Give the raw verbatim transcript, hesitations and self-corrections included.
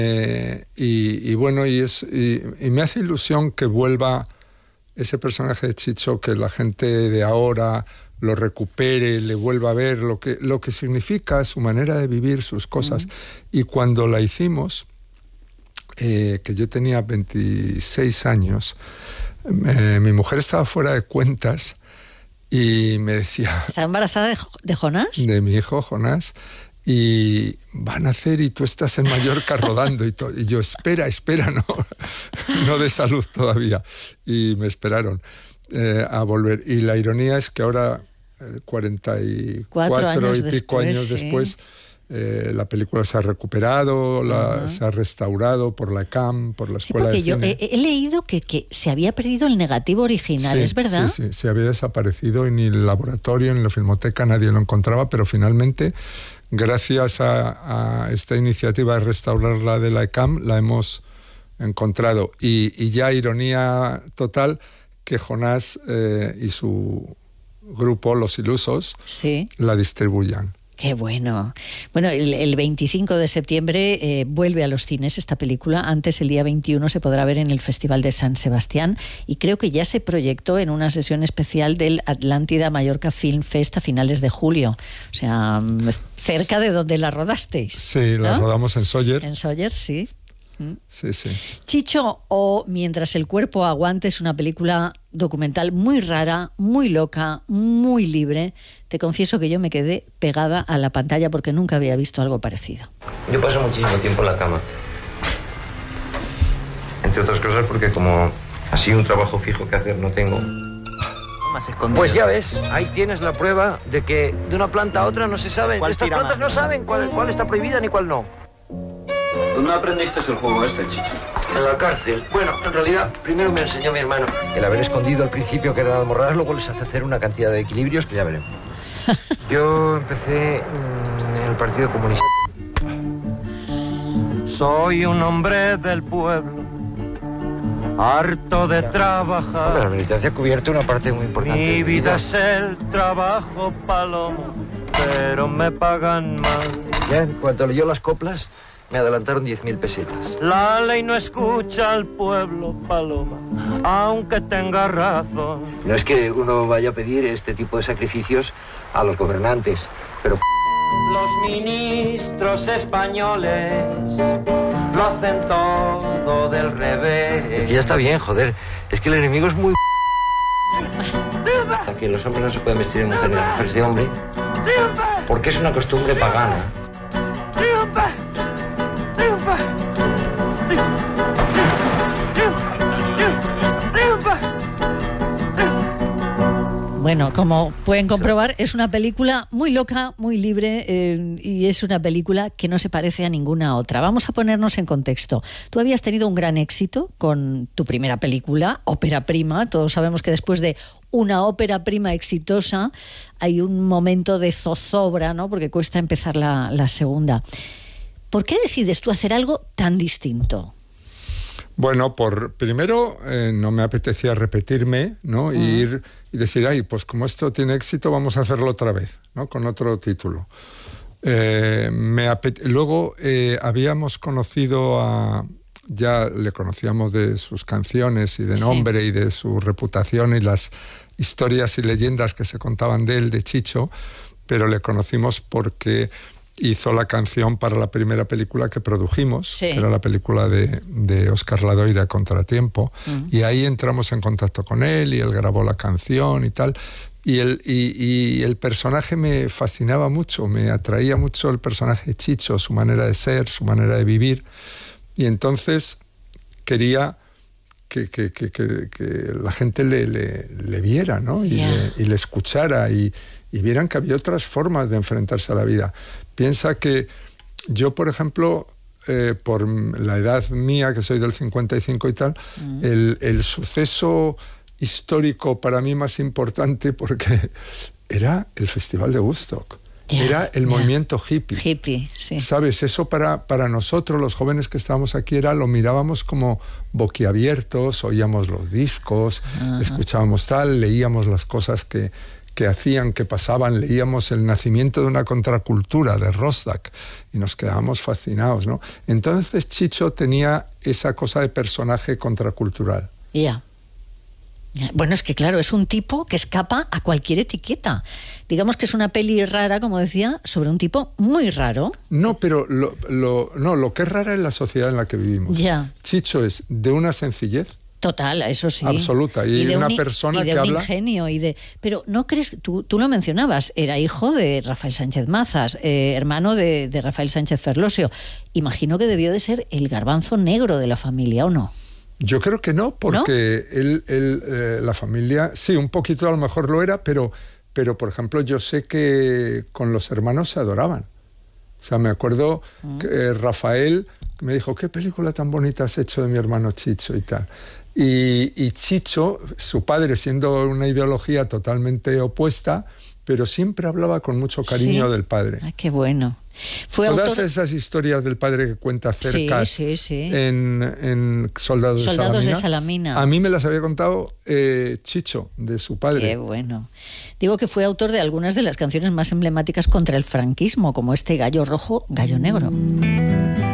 Eh, y, y bueno, y, es, y, y me hace ilusión que vuelva ese personaje de Chicho, que la gente de ahora lo recupere, le vuelva a ver lo que, lo que significa su manera de vivir, sus cosas. Mm. Y cuando la hicimos, eh, que yo tenía veintiséis años, eh, mi mujer estaba fuera de cuentas y me decía... ¿Está embarazada de, de Jonás? De mi hijo Jonás. Y van a hacer y tú estás en Mallorca rodando y, to- y yo espera, espera, no, no de salud todavía. Y me esperaron eh, a volver. Y la ironía es que ahora, eh, cuarenta y cuatro años y pico después, años sí. después, eh, la película se ha recuperado, la, uh-huh. se ha restaurado por la C A M, por la Escuela sí, porque de yo Cine. He, he leído que, que se había perdido el negativo original, sí, ¿es verdad? Sí, sí, se había desaparecido y ni el laboratorio, ni la filmoteca, nadie lo encontraba, pero finalmente... Gracias a, a esta iniciativa de restaurarla de la E C A M, la hemos encontrado. Y, y ya ironía total que Jonás eh, y su grupo, Los Ilusos, sí. la distribuyan. Qué bueno. Bueno, el, el veinticinco de septiembre eh, vuelve a los cines esta película. Antes, el día veintiuno, se podrá ver en el Festival de San Sebastián y creo que ya se proyectó en una sesión especial del Atlántida Mallorca Film Fest a finales de julio. O sea, cerca de donde la rodasteis. Sí, la ¿no? rodamos en Sóller. En Sóller, sí. Sí, sí. Chicho o Mientras el cuerpo aguante es una película documental muy rara, muy loca, muy libre. Te confieso que yo me quedé pegada a la pantalla porque nunca había visto algo parecido. Yo paso muchísimo tiempo en la cama. Entre otras cosas porque como así un trabajo fijo que hacer no tengo. Pues ya ves, ahí tienes la prueba de que de una planta a otra no se sabe. Estas plantas no saben cuál, cuál está prohibida ni cuál no. ¿Dónde aprendiste el juego este, Chicho? En la cárcel. Bueno, en realidad, primero me enseñó mi hermano. El haber escondido al principio que eran almorranas, luego les hace hacer una cantidad de equilibrios que ya veremos. Yo empecé en el Partido Comunista. Soy un hombre del pueblo, harto de trabajar. Hombre, la militancia ha cubierto una parte muy importante. Mi vida es el trabajo, Palomo, pero me pagan mal. Ya, en cuanto leyó las coplas, me adelantaron diez mil pesetas. La ley no escucha al pueblo, Paloma, aunque tenga razón. No es que uno vaya a pedir este tipo de sacrificios a los gobernantes, pero... Los ministros españoles lo hacen todo del revés. Aquí ya está bien, joder. Es que el enemigo es muy... Aquí los hombres no se pueden vestir de mujer ni las mujeres de hombre, porque es una costumbre pagana. Bueno, como pueden comprobar, es una película muy loca, muy libre eh, y es una película que no se parece a ninguna otra. Vamos a ponernos en contexto. Tú habías tenido un gran éxito con tu primera película, Ópera Prima. Todos sabemos que después de una ópera prima exitosa hay un momento de zozobra, ¿no? Porque cuesta empezar la, la segunda. ¿Por qué decides tú hacer algo tan distinto? Bueno, por primero eh, no me apetecía repetirme, ¿no? Uh-huh. Y ir y decir, ay, pues como esto tiene éxito, vamos a hacerlo otra vez, ¿no? Con otro título. Eh, me apet- Luego eh, habíamos conocido a... Ya le conocíamos de sus canciones y de nombre, sí, y de su reputación y las historias y leyendas que se contaban de él, de Chicho, pero le conocimos porque hizo la canción para la primera película que produjimos, sí, que era la película de, de Óscar Ladoira, Contratiempo, uh-huh. Y ahí entramos en contacto con él y él grabó la canción y tal. Y el, y, y el personaje me fascinaba mucho, me atraía mucho el personaje de Chicho, su manera de ser, su manera de vivir. Y entonces quería que, que, que, que, que la gente le, le, le viera, ¿no? Y, yeah. le, y le escuchara y, y vieran que había otras formas de enfrentarse a la vida. Piensa que yo, por ejemplo, eh, por la edad mía, que soy del cincuenta y cinco y tal, mm. el, el suceso histórico para mí más importante porque era el Festival de Woodstock. Yeah, era el yeah. movimiento hippie. Hippie, sí. ¿Sabes? Eso para, para nosotros, los jóvenes que estábamos aquí, era, lo mirábamos como boquiabiertos, oíamos los discos, uh-huh. escuchábamos tal, leíamos las cosas que, que hacían, que pasaban, leíamos El nacimiento de una contracultura de Rostock y nos quedábamos fascinados, ¿no? Entonces Chicho tenía esa cosa de personaje contracultural. Ya. Yeah. Bueno, es que claro, es un tipo que escapa a cualquier etiqueta. Digamos que es una peli rara, como decía, sobre un tipo muy raro. No, pero lo, lo, no, lo que es rara es la sociedad en la que vivimos. Ya. Chicho es de una sencillez total, eso sí. Absoluta. Y, y de una un, persona y de que un habla... ingenio. Y de... Pero no crees, tú, tú lo mencionabas, era hijo de Rafael Sánchez Mazas, eh, hermano de, de Rafael Sánchez Ferlosio. Imagino que debió de ser el garbanzo negro de la familia, ¿o no? Yo creo que no, porque ¿No? él, él eh, la familia, sí, un poquito a lo mejor lo era, pero, pero por ejemplo, yo sé que con los hermanos se adoraban. O sea, me acuerdo mm. que eh, Rafael me dijo, ¿qué película tan bonita has hecho de mi hermano Chicho y tal? Y, y Chicho, su padre, siendo una ideología totalmente opuesta, pero siempre hablaba con mucho cariño sí. del padre. Ah, qué bueno. Fue Todas autor... esas historias del padre que cuenta cerca sí, sí, sí. En, en Soldados, Soldados de, Salamina, de Salamina, a mí me las había contado eh, Chicho, de su padre. Qué bueno. Digo que fue autor de algunas de las canciones más emblemáticas contra el franquismo, como este Gallo Rojo, Gallo Negro.